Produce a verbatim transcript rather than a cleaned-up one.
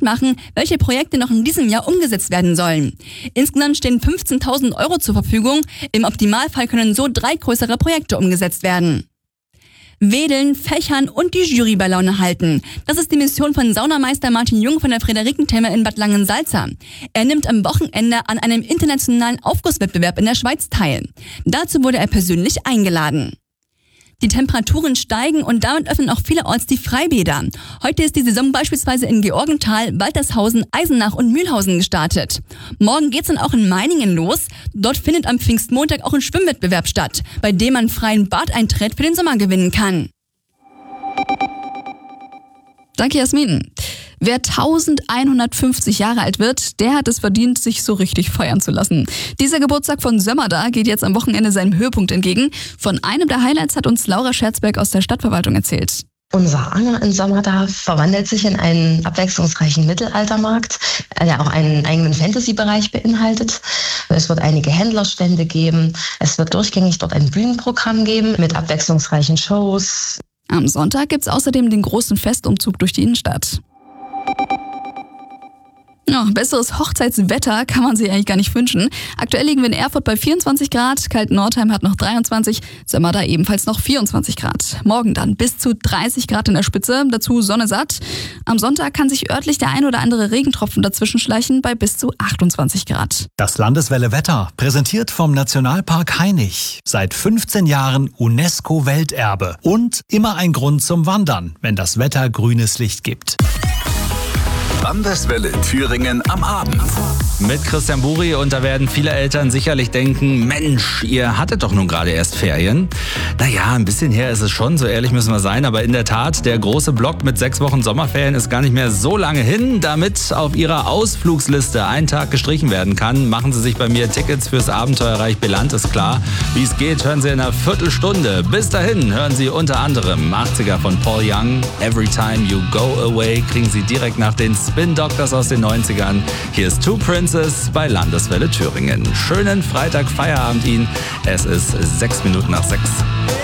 machen, welche Projekte noch in diesem Jahr umgesetzt werden sollen. Insgesamt stehen fünfzehntausend Euro zur Verfügung. Im Optimalfall können so drei größere Projekte umgesetzt werden. Wedeln, fächern und die Jury bei Laune halten. Das ist die Mission von Saunameister Martin Jung von der Friederikentherme in Bad Langensalza. Er nimmt am Wochenende an einem internationalen Aufgusswettbewerb in der Schweiz teil. Dazu wurde er persönlich eingeladen. Die Temperaturen steigen und damit öffnen auch vielerorts die Freibäder. Heute ist die Saison beispielsweise in Georgenthal, Waltershausen, Eisenach und Mühlhausen gestartet. Morgen geht's dann auch in Meiningen los. Dort findet am Pfingstmontag auch ein Schwimmwettbewerb statt, bei dem man freien Badeintritt für den Sommer gewinnen kann. Danke, Jasmin. Wer elfhundertfünfzig Jahre alt wird, der hat es verdient, sich so richtig feiern zu lassen. Dieser Geburtstag von Sömmerda geht jetzt am Wochenende seinem Höhepunkt entgegen. Von einem der Highlights hat uns Laura Scherzberg aus der Stadtverwaltung erzählt. Unser Anger in Sömmerda verwandelt sich in einen abwechslungsreichen Mittelaltermarkt, der auch einen eigenen Fantasy-Bereich beinhaltet. Es wird einige Händlerstände geben. Es wird durchgängig dort ein Bühnenprogramm geben mit abwechslungsreichen Shows. Am Sonntag gibt's außerdem den großen Festumzug durch die Innenstadt. Ja, besseres Hochzeitswetter kann man sich eigentlich gar nicht wünschen. Aktuell liegen wir in Erfurt bei vierundzwanzig Grad, Kalten-Nordheim hat noch dreiundzwanzig, Sömmerda ebenfalls noch vierundzwanzig Grad. Morgen dann bis zu dreißig Grad in der Spitze, dazu Sonne satt. Am Sonntag kann sich örtlich der ein oder andere Regentropfen dazwischen schleichen bei bis zu achtundzwanzig Grad. Das Landeswelle Wetter, präsentiert vom Nationalpark Hainich. Seit fünfzehn Jahren UNESCO-Welterbe und immer ein Grund zum Wandern, wenn das Wetter grünes Licht gibt. Landeswelle Thüringen am Abend. Mit Christian Buri, und da werden viele Eltern sicherlich denken, Mensch, ihr hattet doch nun gerade erst Ferien. Naja, ein bisschen her ist es schon, so ehrlich müssen wir sein, aber in der Tat, der große Block mit sechs Wochen Sommerferien ist gar nicht mehr so lange hin. Damit auf Ihrer Ausflugsliste ein Tag gestrichen werden kann, machen Sie sich bei mir Tickets fürs Abenteuerreich Beland, ist klar. Wie es geht, hören Sie in einer Viertelstunde. Bis dahin hören Sie unter anderem achtziger von Paul Young, Every Time You Go Away, kriegen Sie direkt nach den Spin Doctors aus den neunzigern. Hier ist Two Princes bei Landeswelle Thüringen. Schönen Freitag Feierabend Ihnen. Es ist sechs Minuten nach sechs.